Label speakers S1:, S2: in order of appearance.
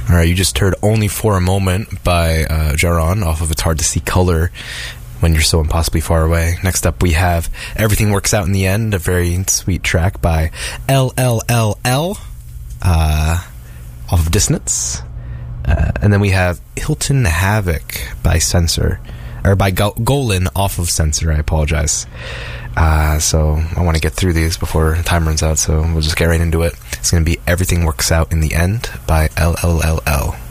S1: All right, you just heard Only for a Moment by Jaron off of It's Hard to See Color When You're So Impossibly Far Away. Next up, we have Everything Works Out in the End, a very sweet track by LLLL off of Dissonance. And then we have Hilton Havoc by Censor, or by Golan off of Censor. I apologize. So I want to get through these before time runs out, so we'll just get right into it. It's going to be Everything Works Out in the End by LLLL.